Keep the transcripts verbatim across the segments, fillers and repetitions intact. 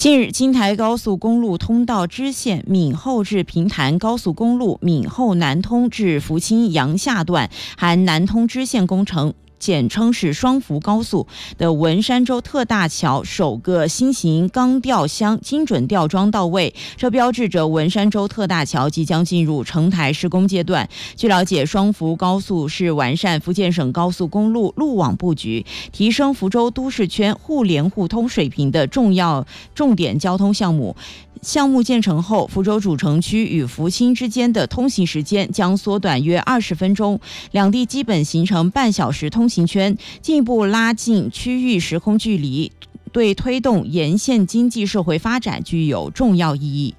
近日，京台高速公路通道支线闽后至平潭高速公路闽后南通至福清阳下段含南通支线工程，简称是双福高速的文山州特大桥首个新型钢吊箱精准吊装到位，这标志着文山州特大桥即将进入成台施工阶段。据了解，双福高速是完善福建省高速公路路网布局，提升福州都市圈互联互通水平的重要重点交通项目。项目建成后，福州主城区与福清之间的通行时间将缩短约二十分钟，两地基本形成半小时通行圈，进一步拉近区域时空距离，对推动沿线经济社会发展具有重要意义。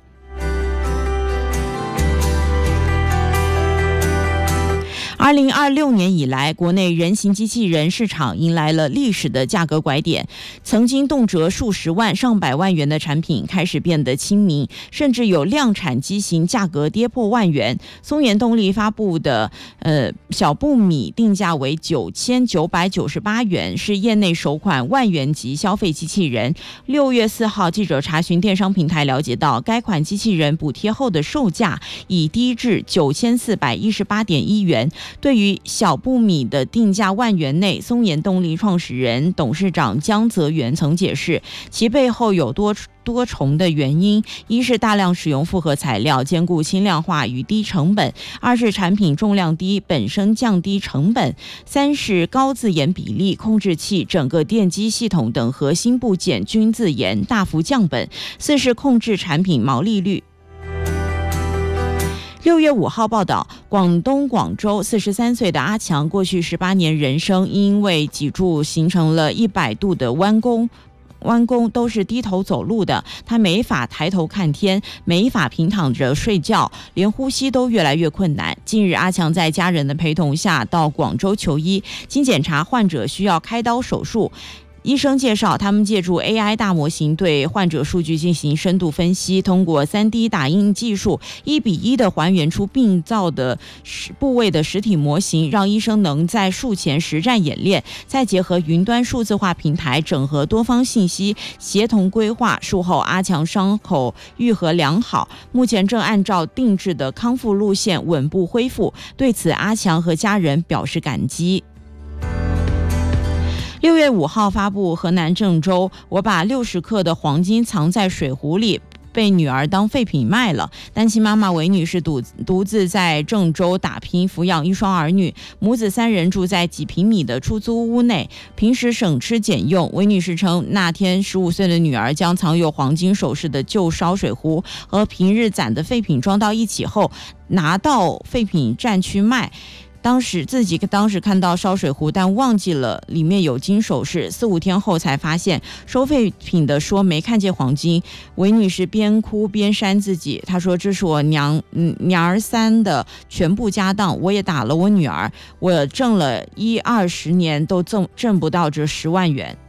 二零二六年以来，国内人形机器人市场迎来了历史的价格拐点，曾经动辄数十万、上百万元的产品开始变得亲民，甚至有量产机型价格跌破万元。松研动力发布的呃小布米定价为九千九百九十八元，是业内首款万元级消费机器人。六月四号，记者查询电商平台了解到，该款机器人补贴后的售价已低至九千四百一十八点一元。对于小布米的定价万元内，松研动力创始人、董事长江泽元曾解释，其背后有多多重的原因：一是大量使用复合材料，兼顾轻量化与低成本；二是产品重量低，本身降低成本；三是高自研比例、控制器、整个电机系统等核心部件均自研，大幅降本；四是控制产品毛利率。六月五号报道，广东广州四十三岁的阿强，过去十八年人生因为脊柱形成了一百度的弯弓。弯弓都是低头走路的，他没法抬头看天，没法平躺着睡觉，连呼吸都越来越困难。近日，阿强在家人的陪同下到广州求医，经检查，患者需要开刀手术。医生介绍，他们借助 A I 大模型对患者数据进行深度分析，通过 三 D 打印技术一比一的还原出病灶的部位的实体模型，让医生能在术前实战演练，再结合云端数字化平台整合多方信息，协同规划。术后阿强伤口愈合良好，目前正按照定制的康复路线稳步恢复。对此，阿强和家人表示感激。六月五号发布，河南郑州，我把六十克的黄金藏在水壶里，被女儿当废品卖了。单亲妈妈韦女士独独自在郑州打拼，抚养一双儿女，母子三人住在几平米的出租屋内，平时省吃俭用。韦女士称，那天十五岁的女儿将藏有黄金首饰的旧烧水壶和平日攒的废品装到一起后，拿到废品站去卖。当时自己当时看到烧水壶，但忘记了里面有金首饰。四五天后才发现，收废品的说没看见黄金。韦女士边哭边扇自己，她说：“这是我娘嗯娘儿三的全部家当，我也打了我女儿，我挣了一二十年都挣挣不到这十万元。”